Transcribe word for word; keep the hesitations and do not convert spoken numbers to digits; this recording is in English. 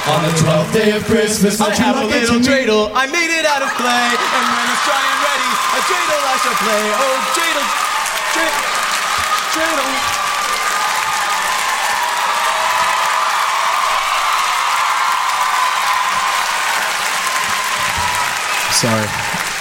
On the twelfth day of Christmas, I have a little dreidel, I made it out of clay, and when it's dry and ready, a dreidel I shall play. Oh, dreidel, dreidel, dreidel. Sorry.